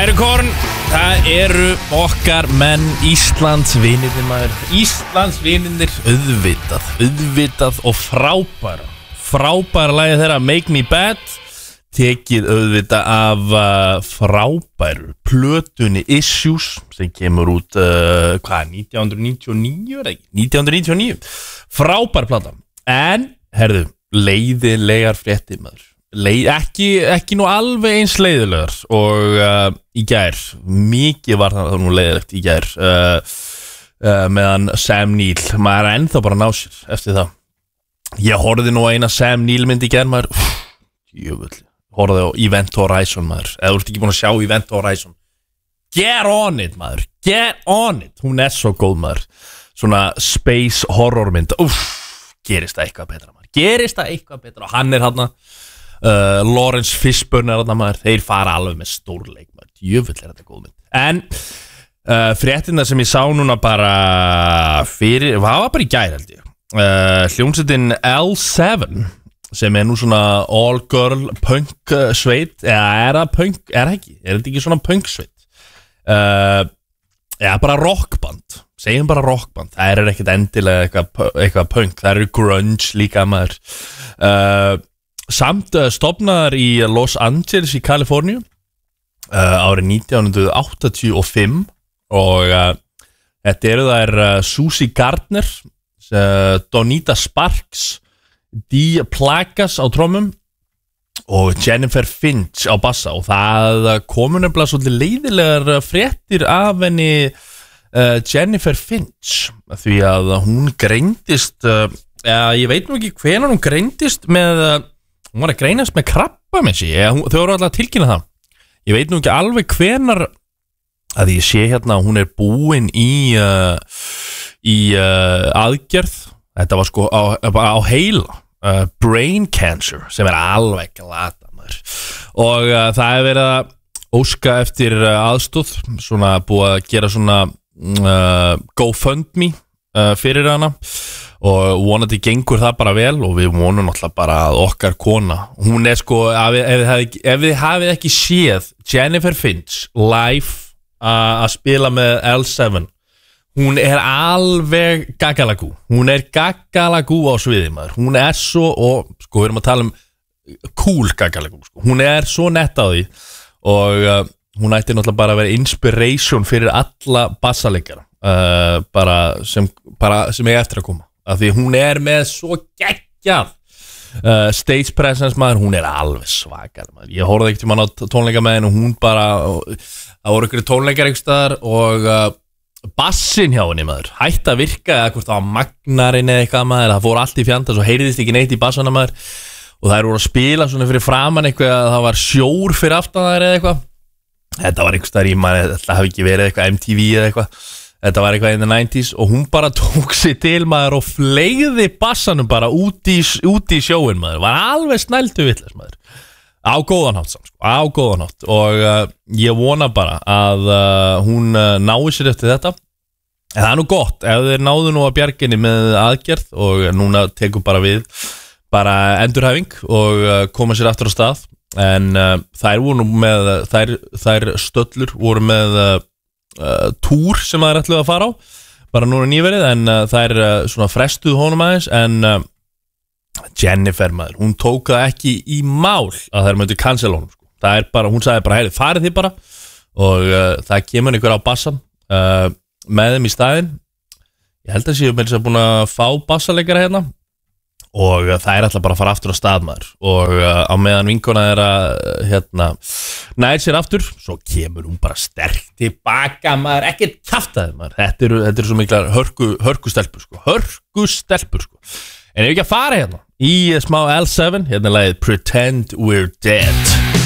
Kærukorn, það eru okkar menn Íslandsvinirnir maður. Íslandsvinirnir, auðvitað og frábæra lagið þeirra Make Me Bad, tekið auðvitað af frábæru plötunni Issues sem kemur út 1999 eða ekki? 1999, frábær plata. En, herðu, leiðilegar fréttir maður. Ekki nú alveg eins leiðilegar og í gær, mikið var það nú leiðilegt í gær meðan Sam Neill, maður er ennþá bara ná sér eftir það. Ég horfði nú eina Sam Neill mynd í gær maður, horfði á Event Horizon maður, eða þú ert ekki búin að sjá Event Horizon, get on it maður, get on it, hún er svo góð maður, svona space horror mynd, gerist það eitthvað betra og hann er hann Lawrence Fishburne er þarna maður, þeir fara alveg með stórleik maður, jöfull er þetta góð mynd. En fréttina sem ég sá núna bara fyrir, það var bara í gær held ég, hljómsveitin L7 sem er nú svona all girl punk sveit, eða er það punk, er þetta ekki svona punk sveit, eða bara rockband, segjum bara rockband, það er ekkert endilega eitthvað punk, það eru grunge líka maður, samt stofnaðar í Los Angeles í Kaliforníu árið 1985 og þetta eru þær Susie Gardner, Donita Sparks, Dee Plagas á trommum og Jennifer Finch á bassa og það komu nefnilega svolítið leiðilegar fréttir af henni Jennifer Finch því að hún greindist ég veit nú ekki hvenær hún greindist með hún var að greinast með krabbameinsi, þau voru alltaf að tilkynna það. Ég veit nú ekki alveg hvenar að ég sé hérna að hún er búin í aðgerð, þetta var sko á heila, brain cancer, sem er alveg glata maður. Og það er verið að óska eftir aðstóð, svona búið að gera svona GoFundMe fyrir hana. Og vonandi gengur það bara vel og við vonum náttúrulega bara að okkar kona, hún er sko, ef þið hafið ekki séð Jennifer Finch live að spila með L7, hún er alveg gaggalagú, hún er gaggalagú á sviði maður, hún er svo, og sko við erum að tala um cool gaggalagú, sko. Hún er svo nett á því og hún ætti náttúrulega bara að vera inspiration fyrir alla bassaleikara, sem ég eftir að koma. Af því hún er með svo geggjað stage presence maður, hún er alveg svakar maður. Ég horfði ekkert á tónleika með henni og hún bara, það voru ykkur tónleikar einhvers staðar og bassin hjá henni maður hætti að virka, eða hvort það var magnarinn eða eitthvað maður, það fór allt í fjanda svo heyrðist ekki neitt í bassana maður og það voru að spila svona fyrir framan eitthvað að það var sjór fyrir aftan þær eða eitthvað, þetta var einhvers staðar í maður, þetta hafi ekki verið eitthvað MTV eða eitthvað. Þetta var eitthvað in the 90s og hún bara tók sig til maður og fleigði bassanum bara út í sjóin maður. Var alveg snældu vitlaus maður. Á góðan hátt samt, á góðan hátt. Og ég vona bara að hún nái sér eftir þetta. En það er nú gott, ef þeir náðu nú að bjarginni með aðgerð og núna tekur bara við bara endurhæfing og koma sér aftur á stað. En þær voru nú með, þær stöllur voru með túr sem það er ætluð að fara á bara núna nýverið en það er svona frestuð honum aðeins en Jennifer maður, hún tók það ekki í mál að þær möttu cancel honum sko. Það er bara, hún sagði bara, heyri, farið þið bara og það kemur einhver á bassan með þeim í staðinn. Ég held að séu með þess að búin að fá bassaleikara hérna og það er alltaf bara að fara aftur á stað maður og á meðan vinkona er að nær sér aftur, svo kemur hún bara sterkt tilbaka maður, ekkert kjaftaði maður, þetta eru svo miklar hörkustelpur sko, en ef ekki að fara hérna í smá L7, hérna er lagið Pretend We're Dead.